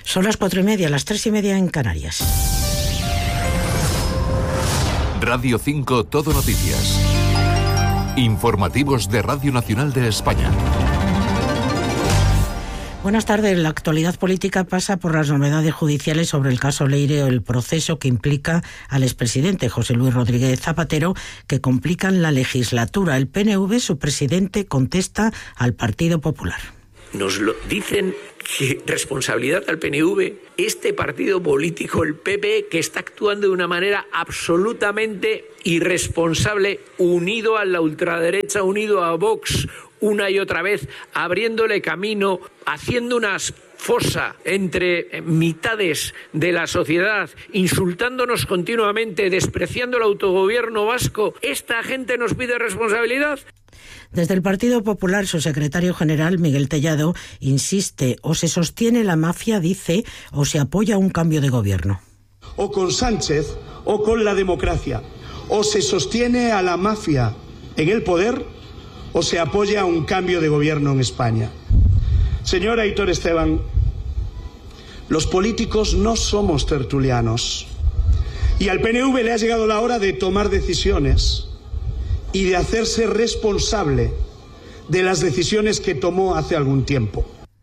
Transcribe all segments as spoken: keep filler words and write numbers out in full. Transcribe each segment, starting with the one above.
Son las cuatro y media, las tres y media en Canarias. Radio cinco Todo Noticias. Informativos de Radio Nacional de España. Buenas tardes. La actualidad política pasa por las novedades judiciales sobre el caso Leire o el proceso que implica al expresidente José Luis Rodríguez Zapatero, que complican la legislatura. El P N V, su presidente, contesta al Partido Popular. Nos lo dicen que responsabilidad al P N V, este partido político, el P P, que está actuando de una manera absolutamente irresponsable, unido a la ultraderecha, unido a Vox, una y otra vez, abriéndole camino, haciendo una fosa entre mitades de la sociedad, insultándonos continuamente, despreciando el autogobierno vasco. ¿Esta gente nos pide responsabilidad? Desde el Partido Popular, su secretario general, Miguel Tellado, insiste: o se sostiene la mafia, dice, o se apoya un cambio de gobierno. O con Sánchez o con la democracia. O se sostiene a la mafia en el poder o se apoya un cambio de gobierno en España. Señor Aitor Esteban, los políticos no somos tertulianos. Y al P N V le ha llegado la hora de tomar decisiones y de hacerse responsable de las decisiones que tomó hace algún tiempo.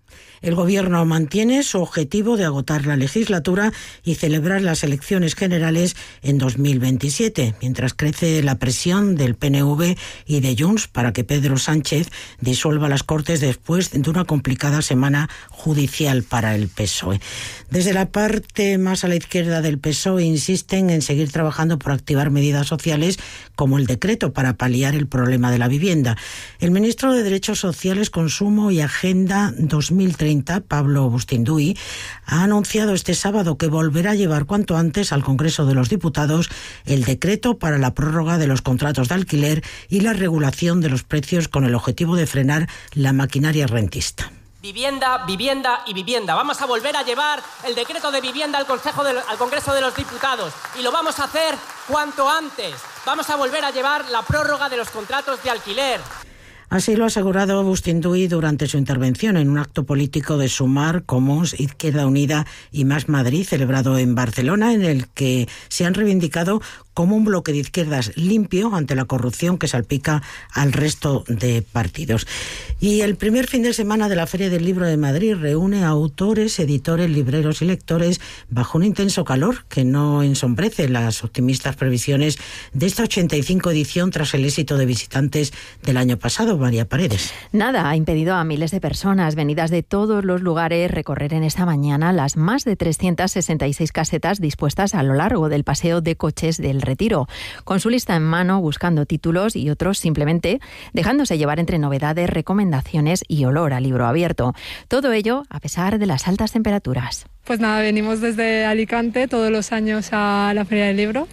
El Gobierno mantiene su objetivo de agotar la legislatura y celebrar las elecciones generales en dos mil veintisiete, mientras crece la presión del P N V y de Junts para que Pedro Sánchez disuelva las Cortes después de una complicada semana judicial para el P S O E. Desde la parte más a la izquierda del P S O E insisten en seguir trabajando por activar medidas sociales como el decreto para paliar el problema de la vivienda. El ministro de Derechos Sociales, Consumo y Agenda dos mil treinta, Pablo Bustinduy, ha anunciado este sábado que volverá a llevar cuanto antes al Congreso de los Diputados el decreto para la prórroga de los contratos de alquiler y la regulación de los precios con el objetivo de frenar la maquinaria rentista. Vivienda, vivienda y vivienda. Vamos a volver a llevar el decreto de vivienda al, Consejo de, al Congreso de los Diputados y lo vamos a hacer cuanto antes. Vamos a volver a llevar la prórroga de los contratos de alquiler. Así lo ha asegurado Bustinduy durante su intervención en un acto político de Sumar, Comuns, Izquierda Unida y Más Madrid, celebrado en Barcelona, en el que se han reivindicado como un bloque de izquierdas limpio ante la corrupción que salpica al resto de partidos. Y el primer fin de semana de la Feria del Libro de Madrid reúne a autores, editores, libreros y lectores bajo un intenso calor que no ensombrece las optimistas previsiones de esta ochenta y cinco edición tras el éxito de visitantes del año pasado. María Paredes. Nada ha impedido a miles de personas venidas de todos los lugares recorrer en esta mañana las más de trescientas sesenta y seis casetas dispuestas a lo largo del paseo de coches del Retiro, con su lista en mano, buscando títulos y otros simplemente dejándose llevar entre novedades, recomendaciones y olor a libro abierto. Todo ello a pesar de las altas temperaturas. Pues nada, venimos desde Alicante todos los años a la Feria del Libro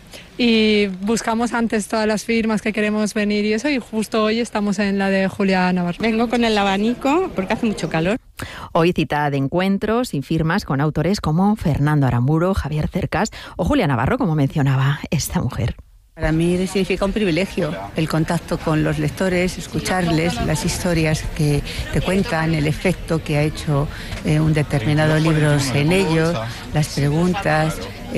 y buscamos antes todas las firmas que queremos venir y eso, y justo hoy estamos en la de Julia Navarro. Vengo con el abanico porque hace mucho calor. Hoy cita de encuentros y firmas con autores como Fernando Aramburu, Javier Cercas o Julia Navarro, como mencionaba esta mujer. Para mí significa un privilegio el contacto con los lectores, escucharles las historias que te cuentan, el efecto que ha hecho eh, un determinado libro en ellos, las preguntas,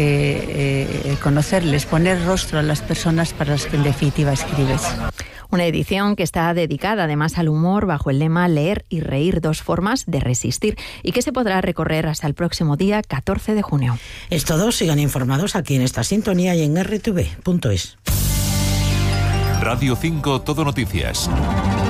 eh, eh, conocerles, poner rostro a las personas para las que en definitiva escribes. Una edición que está dedicada además al humor bajo el lema Leer y reír, dos formas de resistir, y que se podrá recorrer hasta el próximo día catorce de junio. Es todo, sigan informados aquí en esta sintonía y en erre te ve punto es. Radio cinco Todo Noticias.